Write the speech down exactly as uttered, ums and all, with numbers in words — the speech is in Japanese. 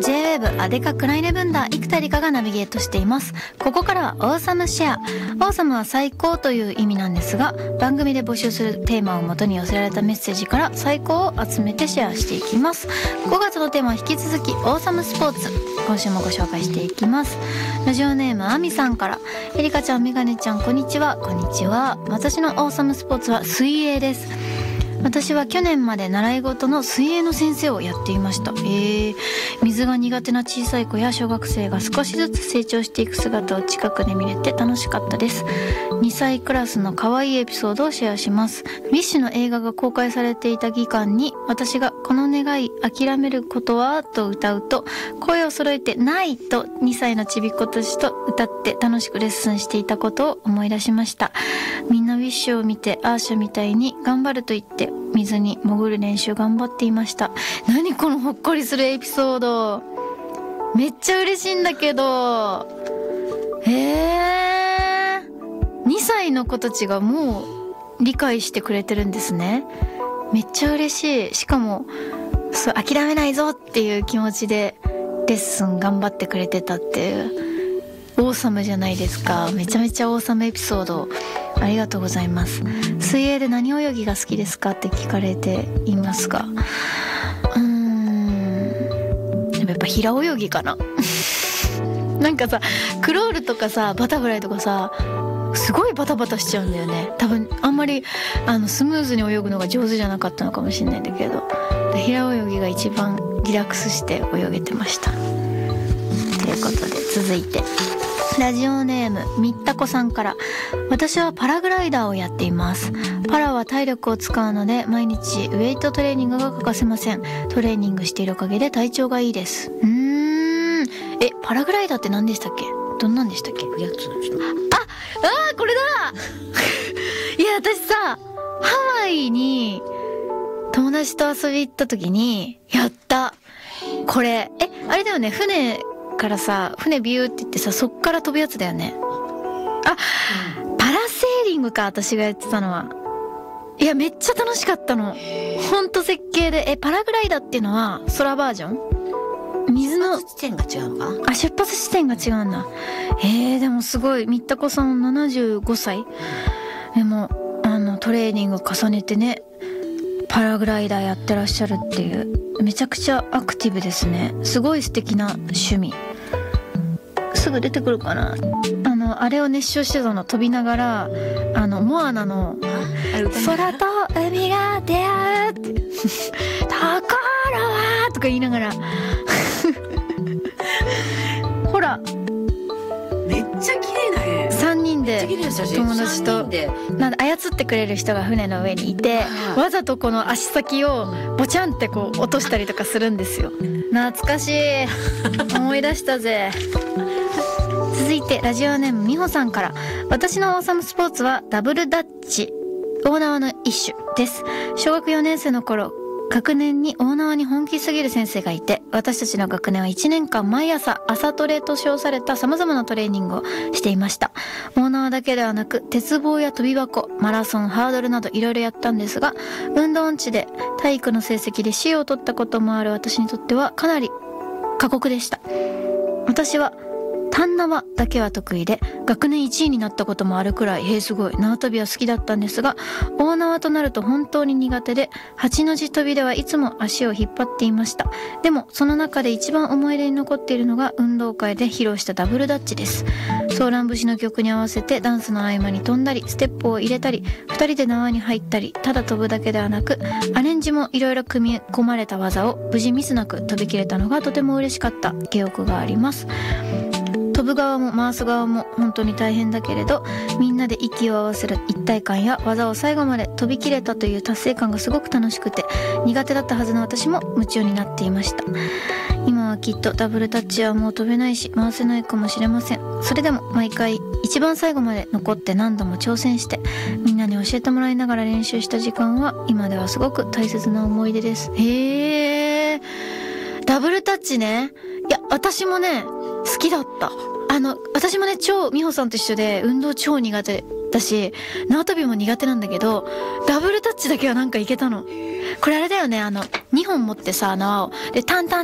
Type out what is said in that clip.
ジェイウェーブ アデカクライネブンダー生田理香がナビゲートしています。ここからはオーサムシェア。オーサムは最高という意味なんですが、番組で募集するテーマをもとに寄せられたメッセージから最高を集めてシェアしていきます。ごがつのテーマは引き続きオーサムスポーツ、今週もご紹介していきます。ラジオネームあみさんから、えりかちゃん、めがねちゃん、こんにちは。こんにちは。私のオーサムスポーツは水泳です。私は去年まで習い事の水泳の先生をやっていました。えー、水が苦手な小さい子や小学生が少しずつ成長していく姿を近くで見れて楽しかったです。にさいクラスの可愛いエピソードをシェアします。ウィッシュの映画が公開されていた期間に、私がこの願い諦めることはと歌うと、声を揃えてないとにさいのちびっ子たちと歌って楽しくレッスンしていたことを思い出しました。みんなウィッシュを見てアーシャみたいに頑張ると言って水に潜る練習頑張っていました。何このほっこりするエピソード、めっちゃ嬉しいんだけど。えー、にさいの子たちがもう理解してくれてるんですね。めっちゃ嬉しい。しかもそう諦めないぞっていう気持ちでレッスン頑張ってくれてたっていうオーサムじゃないですか。めちゃめちゃオーサムエピソードありがとうございます。水泳で何泳ぎが好きですかって聞かれていますが、うーんでもやっぱ平泳ぎかななんかさ、クロールとかさバタフライとかさすごいバタバタしちゃうんだよね。多分あんまりあのスムーズに泳ぐのが上手じゃなかったのかもしれないんだけど、平泳ぎが一番リラックスして泳げてました。ということで続いてラジオネームみったこさんから、私はパラグライダーをやっています。パラは体力を使うので毎日ウェイトトレーニングが欠かせません。トレーニングしているおかげで体調がいいです。うーんえパラグライダーって何でしたっけ？どんなんでしたっけ？ やつちょっとああーこれだいや私さハワイに友達と遊び行った時にやったこれ。えあれだよね、船からさ船ビューって言ってさそっから飛ぶやつだよね。あ、うん、パラセーリングか、私がやってたのは。いやめっちゃ楽しかったの、ほんと絶景で。えパラグライダーっていうのは空バージョン？水の出発地点が違うのか？ あ、出発地点が違うんだ。えー、でもすごい。みったこさんななじゅうごさいでもあのトレーニング重ねてねパラグライダーやってらっしゃるっていう、めちゃくちゃアクティブですね。すごい素敵な趣味。すぐ出てくるかな。あのあれを熱唱してたの、飛びながらあのモアナの空と海が出会うってところはとか言いながらほらめっちゃ綺麗だね。 さんにんで友達となんで操ってくれる人が船の上にいて、わざとこの足先をボチャンってこう落としたりとかするんですよ。懐かしい思い出したぜ続いてラジオネームみほさんから、私のオーサムスポーツはダブルダッチ、大縄の一種です。小学よねん生の頃、学年に大縄に本気すぎる先生がいて、私たちの学年はいちねんかん毎朝朝トレと称された様々なトレーニングをしていました。大縄だけではなく鉄棒や跳び箱、マラソン、ハードルなどいろいろやったんですが、運動音痴で体育の成績でシーを取ったこともある私にとってはかなり過酷でした。私は単縄だけは得意で学年いちいになったこともあるくらい、へえすごい、縄跳びは好きだったんですが、大縄となると本当に苦手で、八の字跳びではいつも足を引っ張っていました。でもその中で一番思い出に残っているのが運動会で披露したダブルダッチです。ソーラン節の曲に合わせてダンスの合間に飛んだり、ステップを入れたり、二人で縄に入ったり、ただ飛ぶだけではなくアレンジもいろいろ組み込まれた技を無事ミスなく飛び切れたのがとても嬉しかった記憶があります。飛ぶ側も回す側も本当に大変だけれど、みんなで息を合わせる一体感や技を最後まで飛び切れたという達成感がすごく楽しくて、苦手だったはずの私も夢中になっていました。今はきっとダブルタッチはもう飛べないし回せないかもしれません。それでも毎回一番最後まで残って何度も挑戦してみんなに教えてもらいながら練習した時間は今ではすごく大切な思い出です。へー、ダブルタッチね。いや私もね好きだった。あの私もね超美穂さんと一緒で運動超苦手だし縄跳びも苦手なんだけど、ダブルタッチだけはなんかいけたの。これあれだよね、あのにほん持ってさ縄をでタンタン